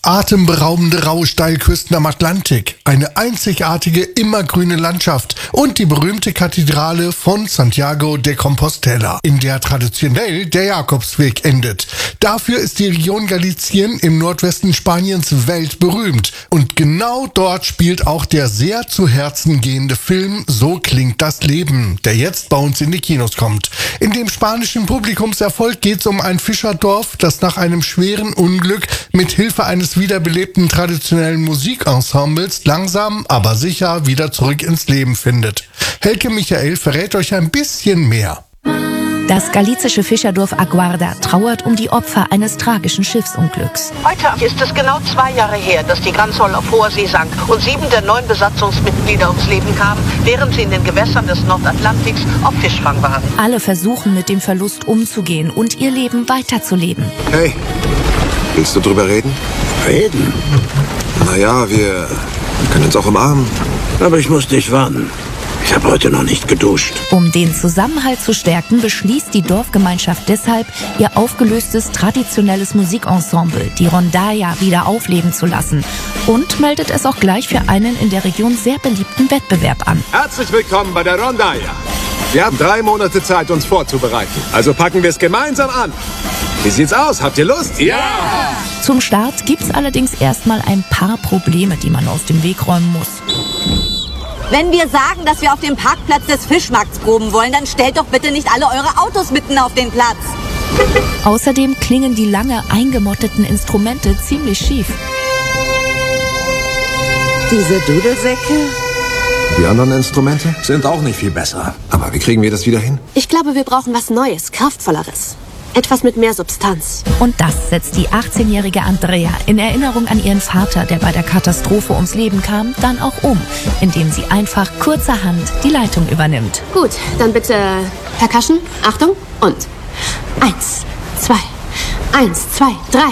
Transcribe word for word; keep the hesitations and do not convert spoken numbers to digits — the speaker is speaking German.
Atemberaubende raue Steilküsten am Atlantik, eine einzigartige immergrüne Landschaft und die berühmte Kathedrale von Santiago de Compostela, in der traditionell der Jakobsweg endet. Dafür ist die Region Galicien im Nordwesten Spaniens weltberühmt. Und genau dort spielt auch der sehr zu Herzen gehende Film So klingt das Leben, der jetzt bei uns in die Kinos kommt. In dem spanischen Publikumserfolg geht es um ein Fischerdorf, das nach einem schweren Unglück mit Hilfe eines wiederbelebten traditionellen Musikensembles langsam, aber sicher wieder zurück ins Leben findet. Helke Michael verrät euch ein bisschen mehr. Das galizische Fischerdorf Aguarda trauert um die Opfer eines tragischen Schiffsunglücks. Heute ist es genau zwei Jahre her, dass die Gran Sol auf hoher See sank und sieben der neun Besatzungsmitglieder ums Leben kamen, während sie in den Gewässern des Nordatlantiks auf Fischfang waren. Alle versuchen mit dem Verlust umzugehen und ihr Leben weiterzuleben. Hey, willst du drüber reden? Reden? Naja, wir können uns auch umarmen. Aber ich muss dich warnen. Ich habe heute noch nicht geduscht. Um den Zusammenhalt zu stärken, beschließt die Dorfgemeinschaft deshalb, ihr aufgelöstes traditionelles Musikensemble, die Rondalla, wieder aufleben zu lassen und meldet es auch gleich für einen in der Region sehr beliebten Wettbewerb an. Herzlich willkommen bei der Rondalla. Wir haben drei Monate Zeit, uns vorzubereiten. Also packen wir es gemeinsam an. Wie sieht's aus? Habt ihr Lust? Ja! Zum Start gibt's allerdings erstmal ein paar Probleme, die man aus dem Weg räumen muss. Wenn wir sagen, dass wir auf dem Parkplatz des Fischmarkts proben wollen, dann stellt doch bitte nicht alle eure Autos mitten auf den Platz. Außerdem klingen die lange eingemotteten Instrumente ziemlich schief. Diese Dudelsäcke? Die anderen Instrumente? Sind auch nicht viel besser. Aber wie kriegen wir das wieder hin? Ich glaube, wir brauchen was Neues, kraftvolleres. Etwas mit mehr Substanz. Und das setzt die achtzehnjährige Andrea in Erinnerung an ihren Vater, der bei der Katastrophe ums Leben kam, dann auch um, indem sie einfach kurzerhand die Leitung übernimmt. Gut, dann bitte Percussion, Achtung und eins, zwei, eins, zwei, drei.